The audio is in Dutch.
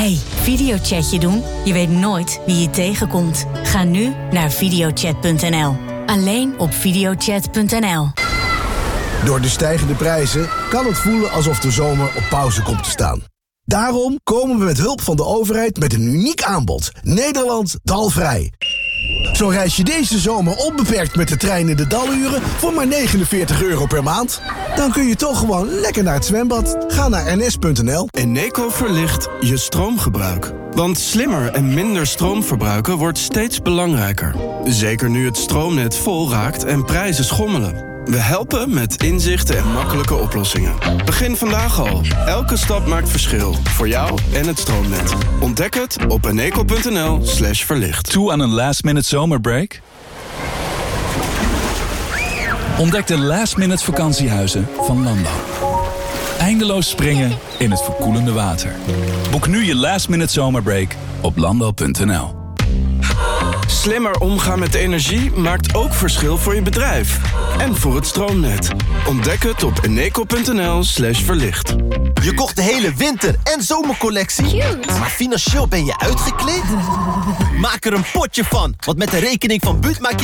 Hey, videochatje doen? Je weet nooit wie je tegenkomt. Ga nu naar videochat.nl. Alleen op videochat.nl. Door de stijgende prijzen kan het voelen alsof de zomer op pauze komt te staan. Daarom komen we met hulp van de overheid met een uniek aanbod. Nederland dalvrij. Zo reis je deze zomer onbeperkt met de trein in de daluren voor maar €49 per maand. Dan kun je toch gewoon lekker naar het zwembad. Ga naar ns.nl. Eneco verlicht je stroomgebruik. Want slimmer en minder stroom verbruiken wordt steeds belangrijker. Zeker nu het stroomnet vol raakt en prijzen schommelen. We helpen met inzichten en makkelijke oplossingen. Begin vandaag al. Elke stap maakt verschil. Voor jou en het stroomnet. Ontdek het op eneco.nl/verlicht. Toe aan een last-minute zomerbreak? Ontdek de last-minute vakantiehuizen van Landau. Eindeloos springen in het verkoelende water. Boek nu je last-minute zomerbreak op landau.nl. Slimmer omgaan met energie maakt ook verschil voor je bedrijf. En voor het stroomnet. Ontdek het op eneco.nl/verlicht. Je kocht de hele winter- en zomercollectie. Cute. Maar financieel ben je uitgekleed? Maak er een potje van, want met de rekening van Buut maak je